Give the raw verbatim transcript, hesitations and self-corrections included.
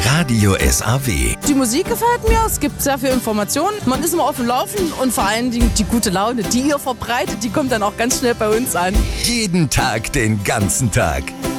Radio S A W. Die Musik gefällt mir, es gibt sehr viel Informationen, man ist immer auf dem Laufenden und vor allen Dingen die gute Laune, die ihr verbreitet, die kommt dann auch ganz schnell bei uns an. Jeden Tag, den ganzen Tag.